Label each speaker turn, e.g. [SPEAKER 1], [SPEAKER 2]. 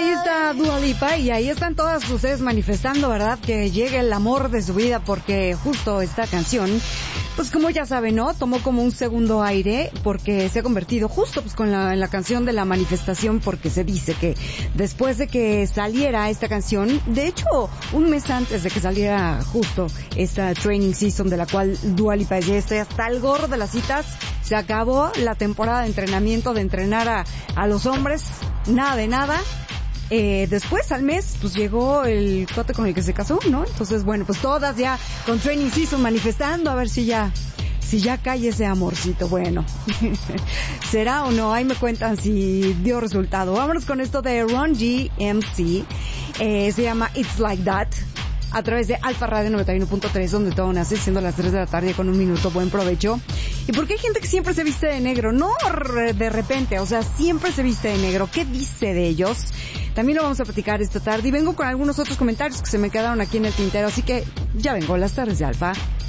[SPEAKER 1] Ahí está Dua Lipa y ahí están todas ustedes manifestando, ¿verdad? Que llegue el amor de su vida, porque justo esta canción, pues como ya saben, ¿no? Tomó como un segundo aire porque se ha convertido justo pues en la canción de la manifestación, porque se dice que después de que saliera esta canción, de hecho, un mes antes de que saliera justo esta training season de la cual Dua Lipa ya está hasta el gorro de las citas, se acabó la temporada de entrenamiento, de entrenar a los hombres, nada de nada. Después, al mes, pues llegó el cote con el que se casó, ¿no? Entonces, bueno, pues todas ya con training season manifestando a ver si ya cae ese amorcito. Bueno, ¿será o no? Ahí me cuentan si dio resultado. Vámonos con esto de Ron G MC. Se llama It's Like That, a través de Alfa Radio 91.3, donde todo nace, siendo las 3 de la tarde con 1 minuto. Buen provecho. ¿Y por qué hay gente que siempre se viste de negro? No de repente, o sea, siempre se viste de negro. ¿Qué dice de ellos? También lo vamos a platicar esta tarde. Y vengo con algunos otros comentarios que se me quedaron aquí en el tintero. Así que ya vengo, las tardes de Alfa.